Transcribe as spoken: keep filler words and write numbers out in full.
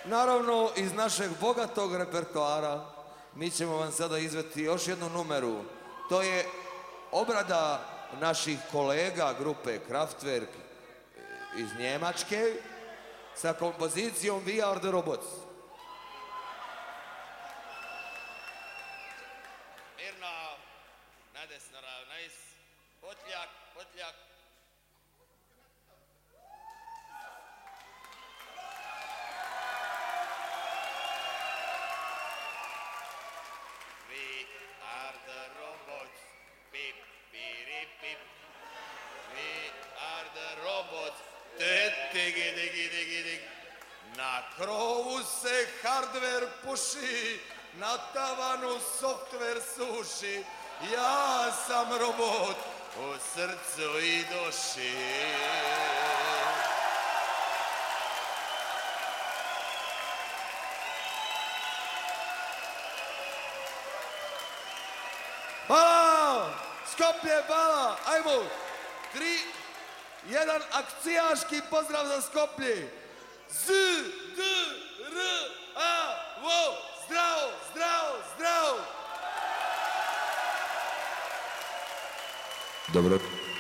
Naravno, iz našeg bogatog repertoara mi ćemo vam sada izvesti još jednu numeru. To je obrada naših kolega grupe Kraftwerk iz Njemačke sa kompozicijom We Are The Robots. Mirno, nadesno ravnajs, potljak, potljak. We are the robots, pip, piri, pip. We are the robots, te, tigi, digi, digi, dig. Na krovu se hardware puši, na tavanu software suši. Ja sam robot u srcu i duši. Hvala! Skoplje, hvala! Ajmo! Tri, jedan akcijaški pozdrav za Skoplje! Z, D, R, A, vo! Zdravo, zdravo, zdravo! Dobro.